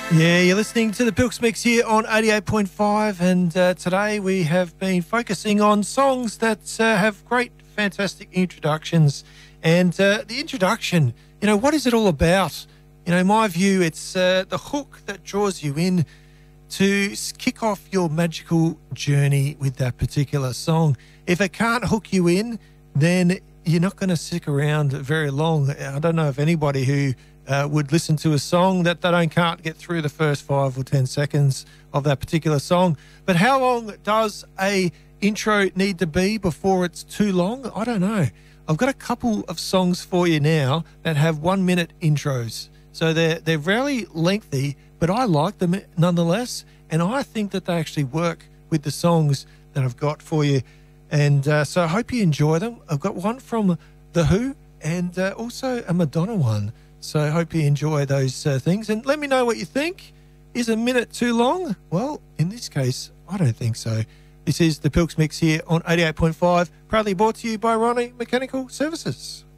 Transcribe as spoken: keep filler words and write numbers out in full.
Yeah, you're listening to the Pilks Mix here on eighty-eight point five, and uh, today we have been focusing on songs that uh, have great, fantastic introductions. And uh, the introduction, you know, what is it all about? You know, in my view, it's uh, the hook that draws you in to kick off your magical journey with that particular song. If it can't hook you in, then you're not going to stick around very long. I don't know if anybody who Uh, would listen to a song that they don't can't get through the first five or ten seconds of that particular song. But how long does a intro need to be before it's too long? I don't know. I've got a couple of songs for you now that have one minute intros. So they're, they're very lengthy, but I like them nonetheless. And I think that they actually work with the songs that I've got for you. And uh, so I hope you enjoy them. I've got one from The Who and uh, also a Madonna one. So I hope you enjoy those uh, things. And let me know what you think. Is a minute too long? Well, in this case, I don't think so. This is the Pilks Mix here on eighty-eight point five, proudly brought to you by Ronnie Mechanical Services.